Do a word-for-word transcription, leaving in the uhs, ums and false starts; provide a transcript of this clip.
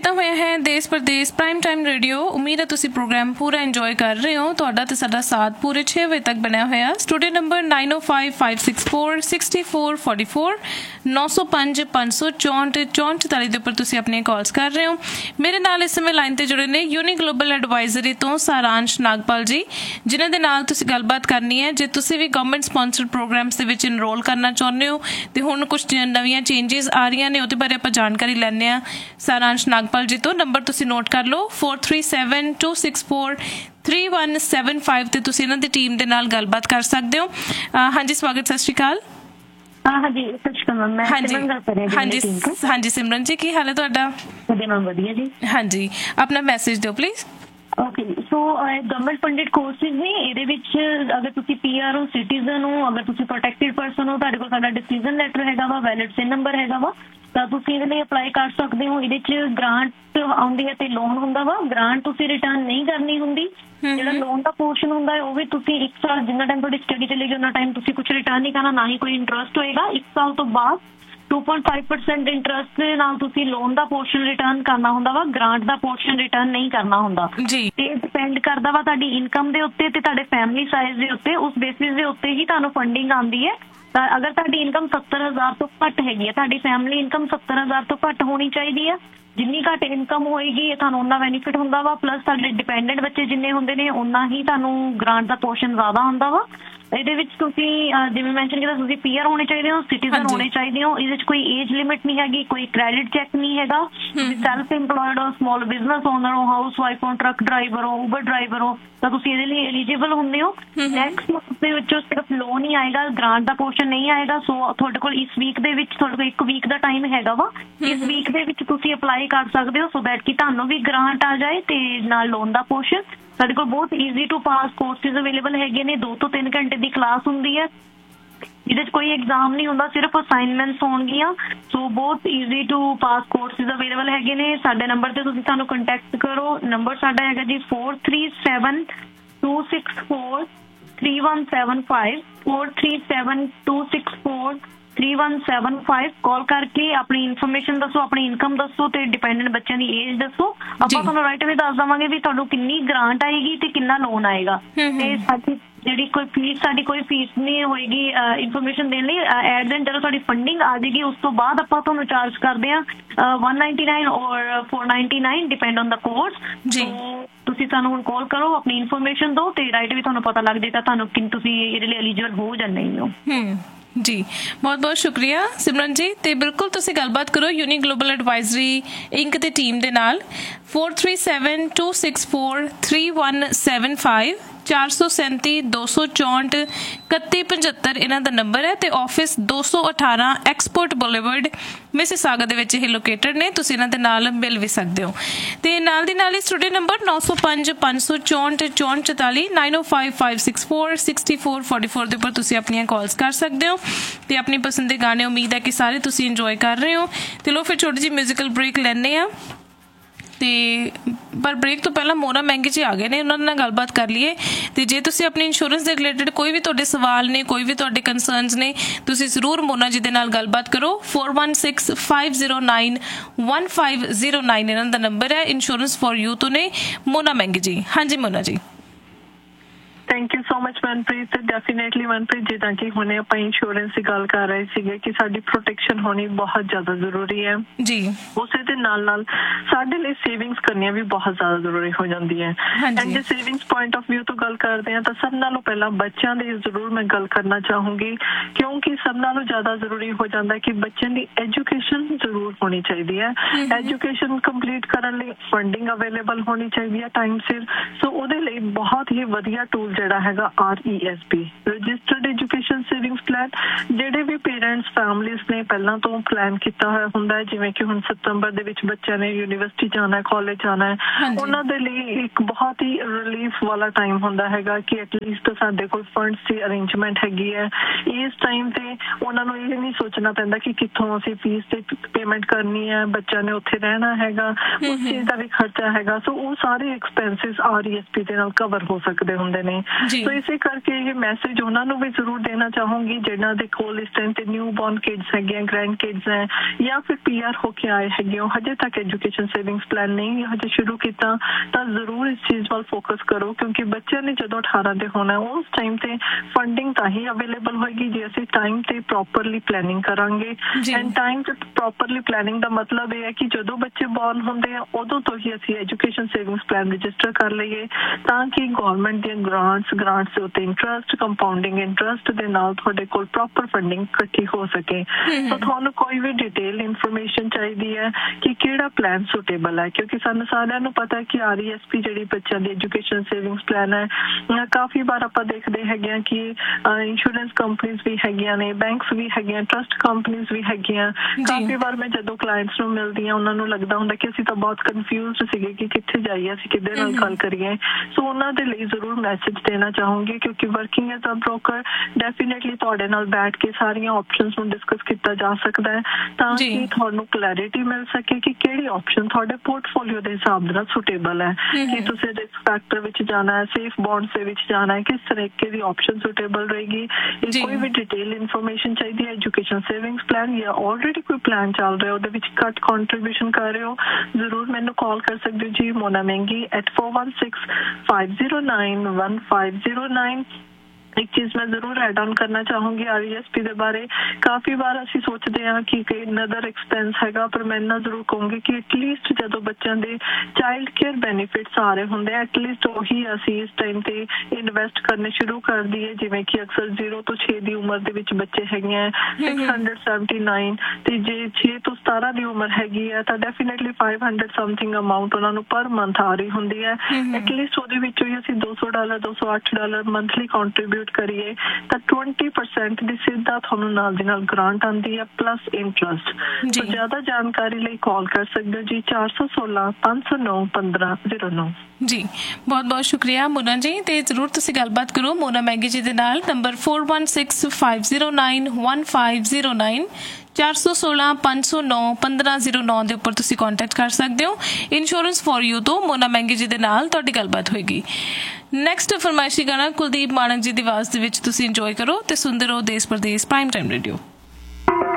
ਕੀਤਾ ਹੋਇਆ ਹੈ ਦੇਸ਼ ਪ੍ਰਦੇਸ਼ ਪ੍ਰਾਈਮ ਟਾਈਮ ਰੇਡੀਓ। ਉਮੀਦ ਹੈ ਤੁਸੀਂ ਪ੍ਰੋਗਰਾਮ ਪੂਰਾ ਇੰਜੋਏ ਕਰ ਰਹੇ ਹੋ। ਤੁਹਾਡਾ ਤੇ ਸਾਡਾ ਸਾਥ ਪੂਰੇ ਛੇ ਵਜੇ ਤੱਕ ਬਣਿਆ ਹੋਇਆ। ਸਟੂਡੀਓ ਨੰਬਰ ਨਾਈਨ ਓ five five six four sixty four forty four ਨੌ ਸੌ ਪੰਜ ਪੰਜ ਸੌ ਚੌਂਹਠ ਚੌਂਹਠ ਚੁਤਾਲੀ ਦੇ ਉੱਪਰ ਤੁਸੀਂ ਆਪਣੀਆਂ ਕਾਲਸ ਕਰ ਰਹੇ ਹੋ। ਮੇਰੇ ਨਾਲ ਇਸ ਸਮੇਂ ਲਾਈਨ ਤੇ ਜੁੜੇ ਨੇ ਯੂਨੀ ਗਲੋਬਲ ਐਡਵਾਈਜ਼ਰੀ ਤੋਂ ਸਾਰਾਂਸ਼ ਨਾਗਪਾਲ ਜੀ, ਜਿਨ੍ਹਾਂ ਦੇ ਨਾਲ ਤੁਸੀਂ ਗੱਲਬਾਤ ਕਰਨੀ ਹੈ। ਜੇ ਤੁਸੀਂ ਵੀ ਗਵਰਨਮੈਂਟ ਸਪਾਂਸਰਡ ਪ੍ਰੋਗਰਾਮਸ ਦੇ ਵਿੱਚ ਇਨਰੋਲ ਕਰਨਾ ਚਾਹੁੰਦੇ ਹੋ ਤੇ ਹੁਣ ਕੁਝ ਨਵੀਆਂ ਚੇਂਜਿਸ ਆ ਰਹੀਆਂ ਨੇ, ਉਹਦੇ ਬਾਰੇ ਆਪਾਂ ਜਾਣਕਾਰੀ ਲੈਂਦੇ ਹਾਂ ਸਾਰਾਂਸ਼ ਨਾਗਪਾਲ ਜੀ ਤੋਂ। ਨੰਬਰ ਤੁਸੀਂ ਨੋਟ ਕਰ ਲਓ four three seven two six four three one seven five ਤੇ ਤੁਸੀਂ ਇਹਨਾਂ ਦੀ ਟੀਮ ਦੇ ਨਾਲ ਗੱਲਬਾਤ ਕਰ ਸਕਦੇ ਹੋ। ਹਾਂਜੀ, ਸਵਾਗਤ, ਸਤਿ ਸ਼੍ਰੀ ਅਕਾਲ। ਹਾਂਜੀ ਹਾਂਜੀ ਹਾਂਜੀ ਸਿਮਰਨ ਜੀ, ਕੀ ਹਾਲ ਹੈ ਤੁਹਾਡਾ? ਵਧੀਆ ਜੀ। ਹਾਂਜੀ, ਆਪਣਾ ਮੈਸੇਜ ਦਿਓ please. Okay, so government funded courses ਨੇ। ਇਹਦੇ ਵਿੱਚ ਅਗਰ ਤੁਸੀਂ ਪੀ ਆਰ ਹੋ, ਸਿਟੀਜ਼ਨ ਹੋ, ਅਗਰ ਤੁਸੀਂ ਪ੍ਰੋਟੈਕਟਿਡ ਪਰਸਨ ਹੋ, ਤੁਹਾਡੇ ਕੋਲ ਸਾਡਾ ਡਿਸੀਜ਼ਨ ਲੈਟਰ ਹੈਗਾ ਵਾ, ਵੈਲਿਡ ਸਿਨ ਨੰਬਰ ਹੈਗਾ ਵਾ, ਤਾਂ ਤੁਸੀਂ ਇਹਦੇ ਲਈ ਅਪਲਾਈ ਕਰ ਸਕਦੇ ਹੋ। ਇਹਦੇ 'ਚ ਗ੍ਰਾਂਟ ਆਉਂਦੀ ਹੈ ਤੇ ਲੋਨ ਹੁੰਦਾ ਵਾ। ਗ੍ਰਾਂਟ ਤੁਸੀਂ ਰਿਟਰਨ ਨਹੀਂ ਕਰਨੀ ਹੁੰਦੀ। ਜਿਹੜਾ ਲੋਨ ਦਾ ਪੋਰਸ਼ਨ ਹੁੰਦਾ ਹੈ ਉਹ ਵੀ ਤੁਸੀਂ ਇੱਕ ਸਾਲ, ਜਿੰਨਾ ਟਾਈਮ ਤੁਹਾਡੀ ਸਟੱਡੀ ਚੱਲੇਗੀ ਉਹਨਾਂ ਟਾਈਮ ਤੁਸੀਂ ਕੁਛ ਰਿਟਰਨ ਨਹੀਂ ਕਰਨਾ, ਨਾ ਹੀ ਕੋਈ ਇੰਟਰਸਟ ਹੋਏਗਾ। ਇੱਕ ਸਾਲ ਤੋਂ ਬਾਅਦ to point five percent interest ਦੇ ਨਾਲ ਤੁਸੀਂ ਲੋਨ ਦਾ ਪੋਰਸ਼ਨ ਰਿਟਰਨ ਕਰਨਾ ਹੁੰਦਾ ਵਾ, ਗ੍ਰਾਂਟ ਦਾ ਪੋਰਸ਼ਨ ਰਿਟਰਨ ਨਹੀਂ ਕਰਨਾ ਹੁੰਦਾ। ਤੇ ਡਿਪੈਂਡ ਕਰਦਾ ਵਾ ਤੁਹਾਡੀ ਇਨਕਮ ਦੇ ਉੱਤੇ ਤੇ ਤੁਹਾਡੇ ਫੈਮਿਲੀ ਸਾਈਜ਼ ਦੇ ਉੱਤੇ। ਉਸ ਬੇਸਿਸ ਦੇ ਉੱਤੇ ਹੀ ਤੁਹਾਨੂੰ ਫੰਡਿੰਗ ਆਉਂਦੀ ਹੈ। ਤਾਂ ਅਗਰ ਤੁਹਾਡੀ ਇਨਕਮ ਸੱਤਰ ਹਜ਼ਾਰ ਤੋਂ ਘੱਟ ਹੈਗੀ ਹੈ, ਤੁਹਾਡੀ ਫੈਮਿਲੀ ਇਨਕਮ ਸੱਤਰ ਹਜ਼ਾਰ ਤੋਂ ਘੱਟ ਹੋਣੀ ਚਾਹੀਦੀ ਹੈ। ਜਿੰਨੀ ਘੱਟ ਇਨਕਮ ਹੋਏਗੀ ਤੁਹਾਨੂੰ ਓਨਾ ਬੈਨੀਫਿਟ ਹੁੰਦਾ ਵਾ। ਪਲੱਸ ਤੁਹਾਡੇ ਡਿਪੈਂਡੈਂਟ ਬੱਚੇ ਜਿੰਨੇ ਹੁੰਦੇ ਨੇ ਓਨਾ ਹੀ ਤੁਹਾਨੂੰ ਗ੍ਰਾਂਟ ਦਾ ਪੋਰਸ਼ਨ ਜ਼ਿਆਦਾ ਹੁੰਦਾ ਵਾ। ਇਹਦੇ ਵਿੱਚ ਤੁਸੀਂ ਜਿਵੇਂ ਮੈਂਸ਼ਨ ਕੀਤਾ, ਤੁਸੀਂ ਪੀ ਆਰ ਹੋਣੇ ਚਾਹੀਦੇ ਹੋ, ਸਿਟੀਜ਼ਨ ਹੋਣੇ ਚਾਹੀਦੇ ਹੋ। ਇਹਦੇ 'ਚ ਕੋਈ ਏਜ ਲਿਮਿਟ ਨਹੀਂ ਹੈਗੀ, ਕੋਈ ਕ੍ਰੈਡਿਟ ਚੈੱਕ ਨਹੀਂ ਹੈਗਾ। ਤੁਸੀਂ ਸੈਲਫ ਇੰਪਲੋਇਡ ਹੋ, ਸਮੋਲ ਬਿਜ਼ਨਸ ਓਨਰ ਹੋ, ਹਾਊਸ ਵਾਈਫ ਹੋ, ਟਰੱਕ ਡਰਾਈਵਰ ਹੋ, ਉਬਰ ਡਰਾਈਵਰ ਹੋ, ਤਾਂ ਤੁਸੀਂ ਇਹਦੇ ਲਈ ਐਲੀਜੀਬਲ ਹੁੰਦੇ ਹੋ। ਨੈਕਸਟ ਮੰਥ ਦੇ ਵਿੱਚੋਂ ਸਿਰਫ ਲੋਨ ਹੀ ਆਏਗਾ, ਗ੍ਰਾਂਟ ਦਾ ਪੋਰਸ਼ਨ ਨਹੀਂ ਆਏਗਾ। ਸੋ ਤੁਹਾਡੇ ਕੋਲ ਇਸ ਵੀਕ ਦੇ ਵਿੱਚ, ਤੁਹਾਡੇ ਕੋਲ ਇੱਕ ਵੀਕ ਦਾ ਟਾਈਮ ਹੈਗਾ ਵਾ। ਇਸ ਵੀਕ ਦੇ ਵਿੱਚ ਤੁਸੀਂ ਅਪਲਾਈ ਕਰ ਸਕਦੇ ਹੋ ਸੋ ਦੈਟ ਕਿ ਤੁਹਾਨੂੰ ਵੀ ਗ੍ਰਾਂਟ ਆ ਜਾਏ ਤੇ ਨਾਲ ਲੋਨ ਦਾ ਪੋਰਸ਼ਨ। ਸਾਡੇ ਕੋਲ ਬਹੁਤ easy two pass courses available ਹੈਗੇ ਨੇ। ਦੋ ਤੋਂ ਤਿੰਨ ਘੰਟੇ ਦੀ ਕਲਾਸ ਹੁੰਦੀ ਹੈ। ਇਹਦੇ 'ਚ ਕੋਈ ਐਗਜ਼ਾਮ ਨਹੀਂ ਹੁੰਦਾ, ਸਿਰਫ ਅਸਾਈਨਮੈਂਟਸ ਹੋਣਗੀਆਂ। ਸੋ ਬਹੁਤ easy two pass courses available ਹੈਗੇ ਨੇ। ਸਾਡੇ ਨੰਬਰ 'ਤੇ ਤੁਸੀਂ ਸਾਨੂੰ ਕੰਟੈਕਟ ਕਰੋ। ਨੰਬਰ ਸਾਡਾ ਹੈਗਾ ਜੀ four three seven two six four three one seven five four three seven two six four three one seven five. ਕਾਲ ਕਰਕੇ ਆਪਣੀ ਇਨਫੋਰਮੇਸ਼ਨ ਦੱਸੋ, ਆਪਣੀ ਇਨਕਮ ਦੱਸੋ ਤੇ ਡਿਪੈਂਡੈਂਟ ਬੱਚਿਆਂ ਦੀ ਏਜ ਦੱਸੋ। ਆਪਾਂ ਤੁਹਾਨੂੰ ਰਾਈਟ ਅਵੇ ਦੱਸ ਦੇਵਾਂਗੇ ਵੀ ਤੁਹਾਨੂੰ ਕਿੰਨੀ ਗ੍ਰਾਂਟ ਆਏਗੀ ਤੇ ਕਿੰਨਾ ਲੋਨ ਆਏਗਾ। ਤੇ ਸਾਡੀ ਜਿਹੜੀ ਕੋਈ ਫੀਸ, ਸਾਡੀ ਕੋਈ ਫੀਸ ਨਹੀਂ ਹੋਏਗੀ ਇਨਫੋਰਮੇਸ਼ਨ ਦੇਣ ਲਈ। ਐਟ ਦ ਐਂਡ ਜਦੋਂ ਤੁਹਾਡੀ ਫੰਡਿੰਗ ਆ ਜਾਏਗੀ ਉਸ ਤੋਂ ਬਾਅਦ ਆਪਾਂ ਤੁਹਾਨੂੰ ਚਾਰਜ ਕਰਦੇ ਹਾਂ ਵਨ ਨਾਈਨਟੀ ਨਾਈਨ ਔਰ four ninety nine depend on the course. ਤੁਸੀਂ ਸਾਨੂੰ ਹੁਣ ਕਾਲ ਕਰੋ, ਆਪਣੀ ਇਨਫੋਰਮੇਸ਼ਨ ਦਿਓ ਤੇ ਰਾਈਟ ਵੀ ਤੁਹਾਨੂੰ ਪਤਾ ਲੱਗ ਜਾਏਗਾ ਤੁਹਾਨੂੰ ਕਿ ਤੁਸੀਂ ਇਹਦੇ ਲਈ ਐਲੀਜੀਬਲ ਹੋ ਜਾਂ ਨਹੀਂ ਹੋ। ਜੀ, ਬਹੁਤ ਬਹੁਤ ਸ਼ੁਕਰੀਆ ਸਿਮਰਨ ਜੀ। ਤੇ ਬਿਲਕੁਲ ਤੁਸੀਂ ਗੱਲਬਾਤ ਕਰੋ ਯੂਨੀ ਗਲੋਬਲ ਐਡਵਾਈਜ਼ਰੀ ਇੰਕ ਦੀ ਟੀਮ ਦੇ ਨਾਲ। Four three seven two six four three one seven five ਚਾਰ ਸੌ ਸੈਂਤੀ ਦੋ ਸੌ ਚੌਂਹਠ ਇਕੱਤੀ ਪਝੱਤਰ ਇਹਨਾਂ ਦਾ ਨੰਬਰ ਹੈ। ਤੇ ਆਫਿਸ ਦੋ ਸੌ ਅਠਾਰਾਂ ਐਕਸਪੋਰਟ ਬੋਲੇਵਰਡ ਮਿਸਿਸਾਗਾ ਦੇ ਵਿੱਚ ਇਹ ਲੋਕੇਟਡ ਨੇ। ਤੁਸੀਂ ਇਹਨਾਂ ਦੇ ਨਾਲ ਮਿਲ ਵੀ ਸਕਦੇ ਹੋ। ਤੇ ਨਾਲ ਦੀ ਨਾਲ ਹੀ ਸਟੂਡੀਓ ਨੰਬਰ ਨੌ ਸੌ ਪੰਜ ਪੰਜ ਸੌ ਚੌਂਹਠ ਚੌਂਹਠ ਚੁਤਾਲੀ ਨਾਈਨ ਓ five five six four sixty four forty four ਦੇ ਉੱਪਰ ਤੁਸੀਂ ਆਪਣੀਆਂ ਕਾਲਸ ਕਰ ਸਕਦੇ ਹੋ ਤੇ ਆਪਣੀ ਪਸੰਦ ਦੇ ਗਾਣੇ ਉਮੀਦ ਹੈ ਕਿ ਸਾਰੇ ਤੁਸੀਂ ਇੰਜੋਏ ਕਰ ਰਹੇ ਹੋ। ਤੇ ਲੋ ਫਿਰ ਛੋਟੀ ਜਿਹੀ ਮਿਊਜ਼ੀਕਲ ਬ੍ਰੇਕ ਲੈਂਦੇ ਹਾਂ। ਤੇ ਪਰ ਬ੍ਰੇਕ ਤੋਂ ਪਹਿਲਾਂ ਮੋਨਾ ਮਹਿੰਗੀ ਜੀ ਆ ਗਏ ਨੇ, ਉਹਨਾਂ ਨਾਲ ਗੱਲਬਾਤ ਕਰ ਲਈਏ। ਤੇ ਜੇ ਤੁਸੀਂ ਆਪਣੀ ਇੰਸ਼ੋਰੈਂਸ ਦੇ ਰਿਲੇਟਡ ਕੋਈ ਵੀ ਤੁਹਾਡੇ ਸਵਾਲ ਨੇ, ਕੋਈ ਵੀ ਤੁਹਾਡੇ ਕੰਸਰਨਸ ਨੇ, ਤੁਸੀਂ ਜ਼ਰੂਰ ਮੋਨਾ ਜੀ ਦੇ ਨਾਲ ਗੱਲਬਾਤ ਕਰੋ। Four one six five zero nine one five zero nine ਇਹਨਾਂ ਦਾ ਨੰਬਰ ਹੈ। ਇੰਸ਼ੋਰੈਂਸ ਫॉर ਯੂ ਤੋਂ ਨੇ ਮੋਨਾ ਮਹਿੰਗੀ ਜੀ। ਹਾਂਜੀ ਮੋਨਾ ਜੀ। Thank you so much Manpreet. Definitely Manpreet, ਜਿੱਦਾਂ ਕਿ ਹੁਣੇ ਆਪਾਂ ਇੰਸ਼ੋਰੈਂਸ ਦੀ ਗੱਲ ਕਰ ਰਹੇ ਸੀਗੇ ਕਿ ਸਾਡੀ ਪ੍ਰੋਟੈਕਸ਼ਨ ਹੋਣੀ ਬਹੁਤ ਜ਼ਿਆਦਾ ਜ਼ਰੂਰੀ ਹੈ ਜੀ। ਉਸੇ ਦੇ ਨਾਲ ਨਾਲ ਸਾਡੇ ਲਈ ਸੇਵਿੰਗਸ ਕਰਨੀਆਂ ਵੀ ਬਹੁਤ ਜ਼ਿਆਦਾ ਜ਼ਰੂਰੀ ਹੋ ਜਾਂਦੀ ਹੈ। ਐਂਡ ਜੇ ਸੇਵਿੰਗਸ ਪੁਆਇੰਟ ਆਫ ਵਿਊ ਤੋਂ ਗੱਲ ਕਰਦੇ ਹਾਂ ਤਾਂ ਸਭ ਨਾਲੋਂ ਪਹਿਲਾਂ ਬੱਚਿਆਂ ਦੀ ਜ਼ਰੂਰ ਮੈਂ ਗੱਲ ਕਰਨਾ ਚਾਹੂੰਗੀ, ਕਿਉਂਕਿ ਸਭ ਨਾਲੋਂ ਜ਼ਿਆਦਾ ਜ਼ਰੂਰੀ ਹੋ ਜਾਂਦਾ ਕਿ ਬੱਚਿਆਂ ਦੀ ਐਜੂਕੇਸ਼ਨ ਜ਼ਰੂਰ ਹੋਣੀ ਚਾਹੀਦੀ ਹੈ। ਐਜੂਕੇਸ਼ਨ ਕੰਪਲੀਟ ਕਰਨ ਲਈ ਫੰਡਿੰਗ ਅਵੇਲੇਬਲ ਹੋਣੀ ਚਾਹੀਦੀ ਹੈ ਟਾਈਮ ਸਿਰ। ਸੋ ਉਹਦੇ ਲਈ ਬਹੁਤ ਹੀ ਵਧੀਆ ਟੂਲ ਜਿਹੜਾ ਹੈਗਾ R E S P, registered education savings plan. ਜਿਹੜੇ ਵੀ ਪੇਰੈਂਟਸ ਫੈਮਲੀਜ਼ ਨੇ ਪਹਿਲਾਂ ਤੋਂ ਪਲਾਨ ਕੀਤਾ ਹੋਇਆ ਹੁੰਦਾ ਹੈ, ਜਿਵੇਂ ਕਿ ਹੁਣ ਸਤੰਬਰ ਦੇ ਵਿੱਚ ਬੱਚਿਆਂ ਨੇ ਯੂਨੀਵਰਸਿਟੀ ਜਾਣਾ, ਕਾਲਜ ਜਾਣਾ ਹੈ, ਉਹਨਾਂ ਦੇ ਲਈ ਇੱਕ ਬਹੁਤ ਹੀ ਰਿਲੀਫ ਵਾਲਾ ਟਾਈਮ ਹੁੰਦਾ ਹੈਗਾ ਕਿ ਐਟਲੀਸਟ ਸਾਡੇ ਕੋਲ ਫੰਡਸ ਦੀ ਅਰੇਂਜਮੈਂਟ ਹੈਗੀ ਹੈ। ਇਸ ਟਾਈਮ ਤੇ ਉਹਨਾਂ ਨੂੰ ਇਹ ਨਹੀਂ ਸੋਚਣਾ ਪੈਂਦਾ ਕਿ ਕਿੱਥੋਂ ਅਸੀਂ ਫੀਸ ਤੇ ਪੇਮੈਂਟ ਕਰਨੀ ਹੈ, ਬੱਚਿਆਂ ਨੇ ਉੱਥੇ ਰਹਿਣਾ ਹੈਗਾ, ਉਸ ਚੀਜ਼ ਦਾ ਵੀ ਖਰਚਾ ਹੈਗਾ। ਸੋ ਉਹ ਸਾਰੇ expenses R E S P ਦੇ ਨਾਲ ਕਵਰ ਹੋ ਸਕਦੇ ਹੁੰਦੇ ਨੇ। ਸੋ ਇਸੇ ਕਰਕੇ ਇਹ ਮੈਸੇਜ ਉਹਨਾਂ ਨੂੰ ਵੀ ਜ਼ਰੂਰ ਦੇਣਾ ਚਾਹੂੰਗੀ ਜਿਹਨਾਂ ਦੇ ਕੋਲ ਇਸ ਟਾਈਮ ਤੇ ਨਿਊ ਬੋਰਨ ਕਿਡਸ ਹੈਗੇ, ਗ੍ਰੈਂਡ ਕਿਡਸ ਹੈ ਜਾਂ ਫਿਰ ਪੀ ਆਰ ਹੋ ਕੇ ਆਏ ਹੈਗੇ ਹੋ, ਹਜੇ ਤੱਕ ਐਜੂਕੇਸ਼ਨ ਸੇਵਿੰਗਸ ਪਲਾਨ ਨਹੀਂ ਹਜੇ ਸ਼ੁਰੂ ਕੀਤਾ, ਤਾਂ ਜ਼ਰੂਰ ਇਸ ਚੀਜ਼ ਵੱਲ ਫੋਕਸ ਕਰੋ, ਕਿਉਂਕਿ ਬੱਚਿਆਂ ਨੇ ਜਦੋਂ ਅਠਾਰਾਂ ਦੇ ਹੋਣਾ ਉਸ ਟਾਈਮ ਤੇ ਫੰਡਿੰਗ ਤਾਂ ਹੀ ਅਵੇਲੇਬਲ ਹੋਏਗੀ ਜੇ ਅਸੀਂ ਟਾਈਮ ਤੇ ਪ੍ਰੋਪਰਲੀ ਪਲੈਨਿੰਗ ਕਰਾਂਗੇ। ਐਂਡ ਟਾਈਮ ਤੇ ਪ੍ਰੋਪਰਲੀ ਪਲੈਨਿੰਗ ਦਾ ਮਤਲਬ ਇਹ ਹੈ ਕਿ ਜਦੋਂ ਬੱਚੇ ਬੋਰਨ ਹੁੰਦੇ ਆ ਉਦੋਂ ਤੋਂ ਹੀ ਅਸੀਂ ਐਜੂਕੇਸ਼ਨ ਸੇਵਿੰਗਸ ਪਲਾਨ ਰਜਿਸਟਰ ਕਰ ਲਈਏ, ਤਾਂ ਕਿ ਗਵਰਨਮੈਂਟ ਦੀਆਂ ਗ੍ਰਾਂਟਸ ਗ੍ਰਾਂਟਸ ਦੇ ਉੱਤੇ ਇੰਟਰਸਟ, ਕੰਪਾਊਂਡਿੰਗ ਇੰਟਰਸਟ ਦੇ ਨਾਲ ਤੁਹਾਡੇ ਕੋਲ ਪ੍ਰੋਪਰ ਫੰਡਿੰਗ ਇਕੱਠੀ ਹੋ ਸਕੇ। ਸੋ ਤੁਹਾਨੂੰ ਕੋਈ ਵੀ ਡਿਟੇਲ ਇਨਫੋਰਮੇਸ਼ਨ ਚਾਹੀਦੀ ਹੈ ਕਿ ਕਿਹੜਾ ਪਲਾਨ ਸੁਟੇਬਲ ਹੈ, ਕਿਉਂਕਿ ਸਾਨੂੰ ਸਾਰਿਆਂ ਨੂੰ ਪਤਾ ਕਿ ਆਰ ਈ ਐਸ ਪੀ ਜਿਹੜੀ ਬੱਚਿਆਂ ਦੀ ਐਜੂਕੇਸ਼ਨ ਸੇਵਿੰਗਸ ਪਲਾਨ ਹੈ, ਕਾਫੀ ਵਾਰ ਆਪਾਂ ਦੇਖਦੇ ਹੈਗੇ ਆ ਕਿ ਇੰਸ਼ੋਰੈਂਸ ਕੰਪਨੀਜ਼ ਵੀ ਹੈਗੀਆਂ ਨੇ, ਬੈਂਕਸ ਵੀ ਹੈਗੀਆਂ, ਟਰਸਟ ਕੰਪਨੀਜ਼ ਵੀ ਹੈਗੀਆਂ। ਕਾਫੀ ਵਾਰ ਮੈਂ ਜਦੋਂ ਕਲਾਇੰਟਸ ਨੂੰ ਮਿਲਦੀ ਹਾਂ ਉਹਨਾਂ ਨੂੰ ਲੱਗਦਾ ਹੁੰਦਾ ਕਿ ਅਸੀਂ ਤਾਂ ਬਹੁਤ ਕਨਫਿਊਜ਼ਡ ਸੀਗੇ ਕਿ ਕਿੱਥੇ ਜਾਈਏ, ਅਸੀਂ ਕਿਹਦੇ ਨਾਲ ਗੱਲ ਕਰੀਏ। ਸੋ ਉਹਨਾਂ ਦੇ ਲਈ ਜ਼ਰੂਰ ਮੈਸੇਜ ਦੇਣਾ ਚਾਹੂੰਗੀ, ਕਿਉਂਕਿ working as a broker definitely ਤੁਹਾਡੇ ਨਾਲ ਬੈਠ ਕੇ ਸਾਰੀਆਂ ਆਪਸ਼ਨਸ ਨੂੰ ਡਿਸਕਸ ਕੀਤਾ ਜਾ ਸਕਦਾ ਹੈ, ਤਾਂ ਕਿ ਤੁਹਾਨੂੰ ਕਲੈਰਿਟੀ ਮਿਲ ਸਕੇ ਕਿ ਕਿਹੜੀ ਆਪਸ਼ਨ ਤੁਹਾਡੇ ਪੋਰਟਫੋਲੀਓ ਦੇ ਹਿਸਾਬ ਨਾਲ ਸੁਟੇਬਲ ਹੈ, ਕਿ ਤੁਸੀਂ ਰਿਸਕ ਫੈਕਟਰ ਵਿੱਚ ਜਾਣਾ ਹੈ, ਸੇਫ ਬੌਂਡਸ ਦੇ ਵਿੱਚ ਜਾਣਾ ਹੈ, ਕਿਸ ਤਰੀਕੇ ਦੀ ਆਪਸ਼ਨ ਸੁਟੇਬਲ ਰਹੇਗੀ। ਕੋਈ ਵੀ ਡਿਟੇਲ ਇਨਫੋਰਮੇਸ਼ਨ ਚਾਹੀਦੀ ਹੈ ਐਜੂਕੇਸ਼ਨ ਸੇਵਿੰਗਸ ਪਲਾਨ ਜਾਂ ਆਲਰੇਡੀ ਕੋਈ ਪਲਾਨ ਚੱਲ ਰਿਹਾ ਉਹਦੇ ਵਿੱਚ ਘੱਟ ਕੰਟਰੀਬਿਊਸ਼ਨ ਕਰ ਰਹੇ ਹੋ, ਜ਼ਰੂਰ ਮੈਨੂੰ ਕਾਲ ਕਰ ਸਕਦੇ ਹੋ ਜੀ, ਮੋਨਾ ਮਹਿੰਗੀ at four one six five zero nine one five zero nine. ਇੱਕ ਚੀਜ਼ ਮੈਂ ਜ਼ਰੂਰ ਐਡ ਆਨ ਕਰਨਾ ਚਾਹੂੰਗੀ ਆਰ ਈ ਐਸ ਪੀ ਦੇ ਬਾਰੇ। ਕਾਫੀ ਵਾਰ ਅਸੀਂ ਸੋਚਦੇ ਹਾਂ ਕਿ ਕੋਈ ਨਦਰ ਐਕਸਪੈਂਸ ਹੈਗਾ, ਪਰ ਮੈਂ ਇੰਨਾ ਜ਼ਰੂਰ ਕਹੂੰਗੀ ਕਿ ਐਟਲੀਸਟ ਜਦੋਂ ਬੱਚਿਆਂ ਦੇ ਚਾਈਲਡ ਕੇਅਰ ਬੈਨੀਫਿਟਸ ਆ ਰਹੇ ਹੁੰਦੇ ਆ, ਐਟਲੀਸਟ ਉਹੀ ਅਸੀਂ ਇਸ ਟਾਈਮ ਤੇ ਇਨਵੈਸਟ ਕਰਨੇ ਸ਼ੁਰੂ ਕਰ ਦਈਏ, ਜਿਵੇਂ ਕਿ ਅਕਸਰ ਜ਼ੀਰੋ ਤੋਂ ਛੇ ਦੀ ਉਮਰ ਦੇ ਵਿੱਚ ਬੱਚੇ ਹੈਗੇ ਆ ਸਿਕਸ ਹੰਡਰਡ ਸੈਵਨਟੀ ਨਾਈਨ, ਤੇ ਜੇ ਛੇ ਤੋਂ ਸਤਾਰਾਂ ਦੀ ਉਮਰ ਹੈਗੀ ਹੈ ਤਾਂ definitely five hundred something amount ਉਹਨਾਂ ਨੂੰ ਪਰ ਮੰਥ ਆ ਰਹੀ ਹੁੰਦੀ ਹੈ। ਐਟਲੀਸਟ ਉਹਦੇ ਵਿੱਚੋਂ ਹੀ ਅਸੀਂ ਦੋ ਸੌ ਡਾਲਰ ਦੋ ਸੌ ਅੱਠ ਡਾਲਰ ਮੰਥਲੀ ਕੰਟਰੀਬਿਊਟ ਕਰੀਏ ਤਾਂ ਟਵੰਟੀ ਪਰਸੈਂਟ ਦੀ ਸਿੱਧਾ ਤੁਹਾਨੂੰ ਨਾਲ ਦੀ ਨਾਲ ਗ੍ਰਾਂਟ ਆਉਂਦੀ ਹੈ ਪਲੱਸ ਇੰਟਰਸਟ। ਤੋਂ ਜ਼ਿਆਦਾ ਜਾਣਕਾਰੀ ਲਈ ਕਾਲ ਕਰ ਸਕਦੇ ਹੋ ਜੀ ਚਾਰ ਸੌ ਸੋਲਾਂ ਪੰਜ ਸੌ ਨੌ ਪੰਦਰਾਂ ਜ਼ੀਰੋ ਨੌ। ਜੀ ਬਹੁਤ ਬਹੁਤ ਸ਼ੁਕਰੀਆ ਮੋਨਾ ਜੀ, ਤੇ ਜ਼ਰੂਰ ਤੁਸੀਂ ਗੱਲਬਾਤ ਕਰੋ ਮੋਨਾ ਮਹਿੰਗੀ ਜੀ ਦੇ ਨਾਲ। Number four one six five zero nine one five zero nine ਚਾਰ ਸੌ ਸੋਲਾਂ ਪੰਜ ਸੌ ਨੌ ਪੰਦਰਾਂ ਜ਼ੀਰੋ ਨੌ ਦੇ ਉੱਪਰ ਤੁਸੀਂ ਕੰਟੈਕਟ ਕਰ ਸਕਦੇ ਹੋ। ਇੰਸ਼ੋਰੈਂਸ ਫॉर ਯੂ ਤੋਂ ਮੋਨਾ ਮਹਿੰਗੀ ਜੀ ਦੇ ਨਾਲ ਤੁਹਾਡੀ ਗੱਲਬਾਤ ਹੋਏਗੀ। ਨੈਕਸਟ ਫਰਮਾਇਸ਼ੀ ਗਾਣਾ ਕੁਲਦੀਪ ਮਾਨਕ ਜੀ ਦੀ ਆਵਾਜ਼ ਦੇ ਵਿੱਚ ਤੁਸੀਂ ਇੰਜੋਏ ਕਰੋ ਤੇ ਸੁਣਦੇ ਰਹੋ ਦੇਸ਼ ਪ੍ਰਦੇਸ਼ ਪ੍ਰਾਈਮ ਟਾਈਮ ਰੇਡੀਓ।